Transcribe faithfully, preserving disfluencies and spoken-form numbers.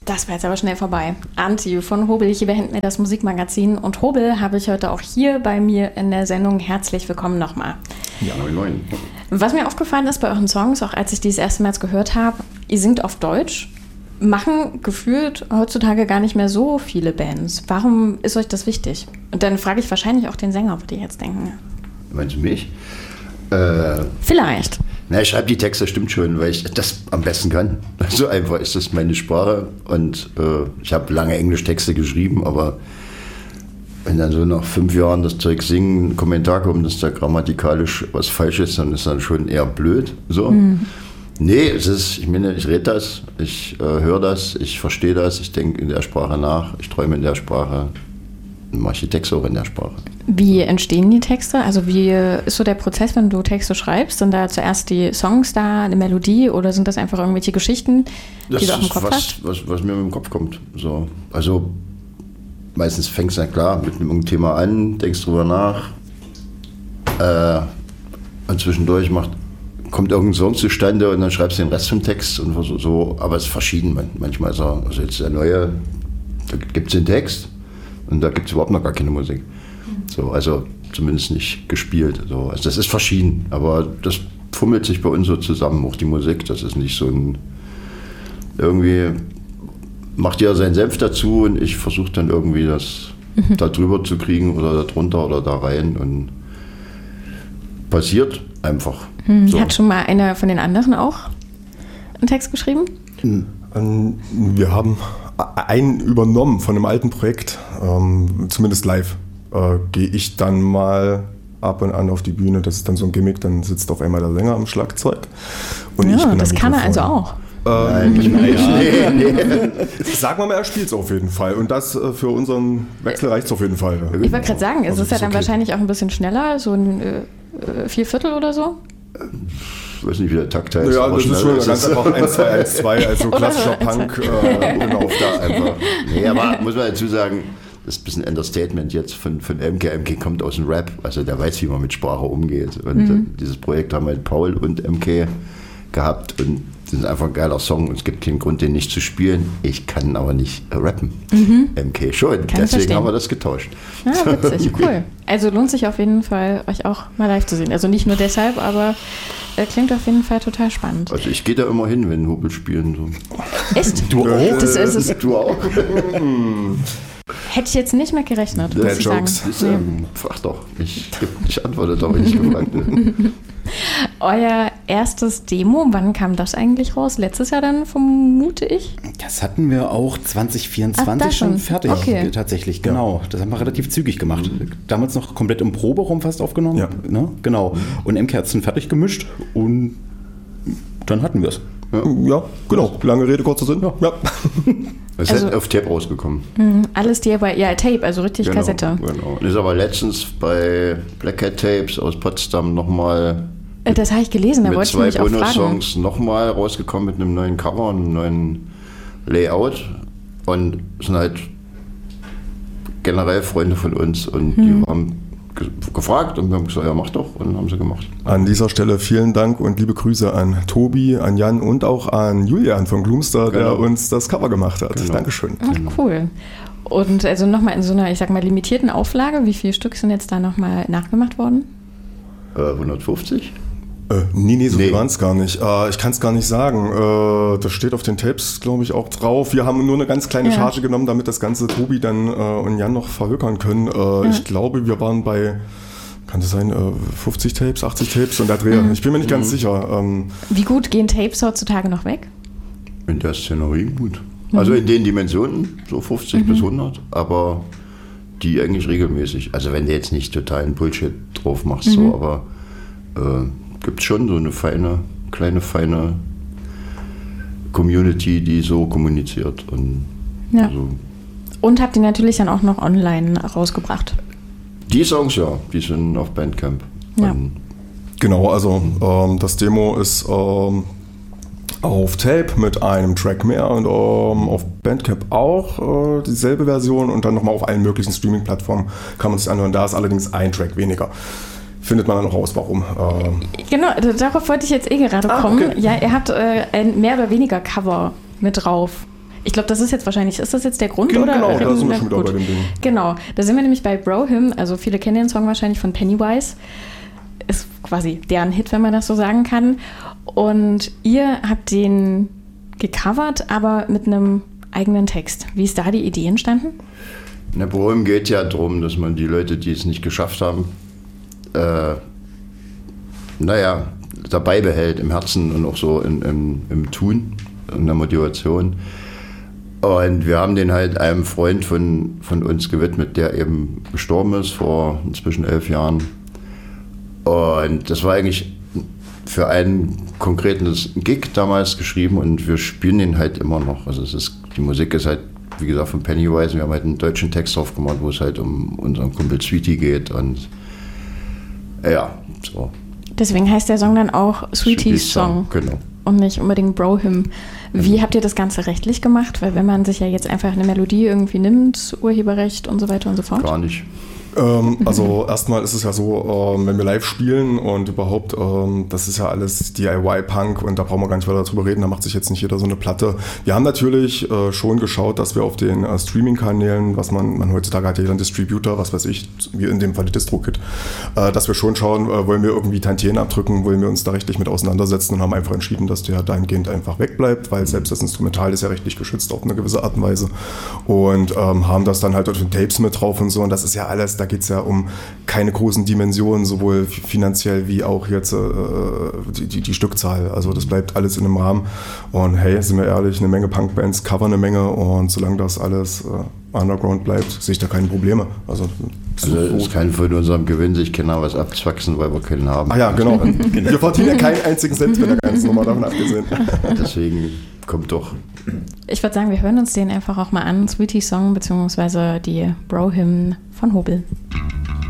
Das war jetzt aber schnell vorbei. Anti von Hobel, hier behält mir das Musikmagazin. Und Hobel habe ich heute auch hier bei mir in der Sendung. Herzlich willkommen nochmal. Ja, moin, moin. Was mir aufgefallen ist bei euren Songs, auch als ich die das erste Mal gehört habe, ihr singt auf Deutsch, machen gefühlt heutzutage gar nicht mehr so viele Bands. Warum ist euch das wichtig? Und dann frage ich wahrscheinlich auch den Sänger, was die jetzt denken. Meinst du mich? Äh, Vielleicht. Na, ich schreibe die Texte, stimmt schon, weil ich das am besten kann. So einfach ist das meine Sprache. Und äh, ich habe lange Englischtexte geschrieben, aber wenn dann so nach fünf Jahren das Zeug singen, ein Kommentar kommt, dass da grammatikalisch was falsch ist, dann ist das schon eher blöd. So. Mhm. Nee, es ist, ich meine, ich rede das, ich äh, höre das, ich verstehe das, ich denke in der Sprache nach, ich träume in der Sprache, mache ich die Texte auch in der Sprache. Wie entstehen die Texte? Also wie ist so der Prozess, wenn du Texte schreibst? Sind da zuerst die Songs da, eine Melodie oder sind das einfach irgendwelche Geschichten, die das du auch im Kopf was, hast? Was, was mir im Kopf kommt. So. Also meistens fängst du ja klar mit einem Thema an, denkst drüber nach äh, und zwischendurch macht, kommt irgendein Song zustande und dann schreibst du den Rest vom Text und so, so. Aber es ist verschieden. Manchmal ist er, also jetzt der neue, da gibt es den Text und da gibt es überhaupt noch gar keine Musik. So, also zumindest nicht gespielt. So. Also das ist verschieden, aber das fummelt sich bei uns so zusammen, auch die Musik. Das ist nicht so ein, irgendwie macht jeder seinen Senf dazu und ich versuche dann irgendwie das mhm. da drüber zu kriegen oder da drunter oder da rein und passiert einfach. Mhm. So. Hat schon mal einer von den anderen auch einen Text geschrieben? Mhm. Wir haben einen übernommen von einem alten Projekt, ähm, zumindest live. Äh, gehe ich dann mal ab und an auf die Bühne, das ist dann so ein Gimmick, dann sitzt auf einmal der Sänger am Schlagzeug. Und ja, ich bin das kann er also auch. Ähm, Nein, nee, nee. Sagen wir mal, er spielt es auf jeden Fall. Und das äh, für unseren Wechsel reicht es auf jeden Fall. Ich wollte gerade sagen, es also ist ja dann okay. wahrscheinlich auch ein bisschen schneller, so ein äh, Vierviertel oder so. Ich weiß nicht, wie der Takt heißt. Ja, das ist schon ganz ist einfach eins zwei eins zwei, also klassischer Punk. Äh, genau, auf da einfach. Nee, aber muss man dazu sagen, das ist ein bisschen ein Understatement jetzt von, von M K. M K kommt aus dem Rap, also der weiß, wie man mit Sprache umgeht. Und mhm. dieses Projekt haben halt Paul und M K gehabt und das ist einfach ein geiler Song und es gibt keinen Grund, den nicht zu spielen. Ich kann aber nicht rappen. Mhm. M K schon, kann deswegen haben wir das getauscht. Ja, witzig, cool. Also lohnt sich auf jeden Fall, euch auch mal live zu sehen. Also nicht nur deshalb, aber äh, klingt auf jeden Fall total spannend. Also ich gehe da immer hin, wenn Hobel spielen. So. Echt? Du auch? Das ist es. Du auch? Hätte ich jetzt nicht mehr gerechnet, Der muss ich sagen. Ist, ähm, frag doch. Ich, ich antworte doch, wenn ich gefragt bin. Euer erstes Demo, wann kam das eigentlich raus? Letztes Jahr dann, vermute ich? Das hatten wir auch zwanzig vierundzwanzig Ach, schon schon fertig. Okay. Tatsächlich, genau. Das haben wir relativ zügig gemacht. Damals noch komplett im Proberaum fast aufgenommen. Ja. Ne? Genau. Und M K hat es dann fertig gemischt und dann hatten wir es. Ja. ja, genau. Lange Rede, kurzer Sinn. Ja. ja. Es ist also, auf Tape rausgekommen. Mh, alles D I Y, ja, Tape, also richtig genau, Kassette. Genau. Und ist aber letztens bei Black Cat Tapes aus Potsdam nochmal. Das habe ich gelesen, da mit wollte ich zwei mich auch fragen. Bonus-Songs nochmal rausgekommen mit einem neuen Cover und einem neuen Layout. Und sind halt generell Freunde von uns und hm. die haben ge- gefragt und wir haben gesagt, ja, mach doch, und haben sie gemacht. An dieser Stelle vielen Dank und liebe Grüße an Tobi, an Jan und auch an Julian von Gloomstar, genau. der uns das Cover gemacht hat. Genau. Dankeschön. Ach, cool. Und also nochmal in so einer, ich sag mal, limitierten Auflage, wie viele Stück sind jetzt da nochmal nachgemacht worden? Äh, hundertfünfzig? Äh, nee, nee, so nee. waren es gar nicht. Äh, ich kann es gar nicht sagen. Äh, das steht auf den Tapes, glaube ich, auch drauf. Wir haben nur eine ganz kleine ja. Charge genommen, damit das ganze Tobi dann äh, und Jan noch verhökern können. Äh, ja. Ich glaube, wir waren bei, kann das sein, äh, fünfzig Tapes, achtzig Tapes und der Dreh. Mhm. Ich bin mir nicht ganz mhm. sicher. Ähm, Wie gut gehen Tapes heutzutage noch weg? In der Szenerie gut. Mhm. Also in den Dimensionen, so fünfzig mhm. bis hundert, aber die eigentlich regelmäßig. Also wenn du jetzt nicht totalen Bullshit drauf machst, mhm. so, aber äh, gibt es schon so eine feine, kleine, feine Community, die so kommuniziert. Und, ja. also und habt ihr natürlich dann auch noch online rausgebracht? Die Songs, ja, die sind auf Bandcamp. Ja. Und genau, also ähm, das Demo ist ähm, auf Tape mit einem Track mehr und ähm, auf Bandcamp auch äh, dieselbe Version und dann nochmal auf allen möglichen Streaming-Plattformen kann man sich anhören. Da ist allerdings ein Track weniger. Findet man dann noch raus, warum. Ähm genau, darauf wollte ich jetzt eh gerade ah, kommen. okay. Ja, ihr habt äh, ein mehr oder weniger Cover mit drauf. Ich glaube, das ist jetzt wahrscheinlich, ist das jetzt der Grund? Genau, oder? Genau, da sind wir Na, schon wieder gut. bei dem Ding. Genau, da sind wir nämlich bei Bro Hymn, also viele kennen den Song wahrscheinlich von Pennywise. Ist quasi deren Hit, wenn man das so sagen kann. Und ihr habt den gecovert, aber mit einem eigenen Text. Wie ist da die Idee entstanden? Na, Bro Hymn geht ja darum, dass man die Leute, die es nicht geschafft haben, äh, naja, dabei behält im Herzen und auch so in, im, im Tun, in der Motivation. Und wir haben den halt einem Freund von, von uns gewidmet, der eben gestorben ist vor inzwischen elf Jahren. Und das war eigentlich für einen konkreten Gig damals geschrieben und wir spielen den halt immer noch. Also es ist, die Musik ist halt, wie gesagt, von Pennywise. Wir haben halt einen deutschen Text drauf gemacht, wo es halt um unseren Kumpel Sweetie geht und ja, so. Deswegen heißt der Song dann auch Sweetie's Song. Genau. Und nicht unbedingt Bro Hymn. Wie habt ihr das Ganze rechtlich gemacht? Weil wenn man sich ja jetzt einfach eine Melodie irgendwie nimmt, Urheberrecht und so weiter und so fort. Gar nicht. Ähm, also erstmal ist es ja so, ähm, wenn wir live spielen und überhaupt, ähm, das ist ja alles D I Y-Punk und da brauchen wir gar nicht weiter drüber reden, da macht sich jetzt nicht jeder so eine Platte. Wir haben natürlich äh, schon geschaut, dass wir auf den äh, Streaming-Kanälen, was man, man heutzutage hat ja jeder einen Distributor, was weiß ich, wie in dem Fall die DistroKit, äh, dass wir schon schauen, äh, wollen wir irgendwie Tantien abdrücken, wollen wir uns da rechtlich mit auseinandersetzen und haben einfach entschieden, dass der dahingehend einfach wegbleibt, weil selbst das Instrumental ist ja rechtlich geschützt auf eine gewisse Art und Weise und ähm, haben das dann halt auf den Tapes mit drauf und so und das ist ja alles, da geht es ja um keine großen Dimensionen, sowohl finanziell wie auch jetzt äh, die, die, die Stückzahl. Also das bleibt alles in einem Rahmen. Und hey, sind wir ehrlich, eine Menge Punkbands covern eine Menge und solange das alles äh, underground bleibt, sehe ich da keine Probleme. Also, Also es kann von unserem Gewinn sich keiner was abzwacksen, weil wir keinen haben. Ah ja, genau. Wir verdienen ja keinen einzigen Cent mit der ganzen Nummer, davon abgesehen. Deswegen kommt doch. Ich würde sagen, wir hören uns den einfach auch mal an. Sweetie Song beziehungsweise die Bro Hymn von Hobel.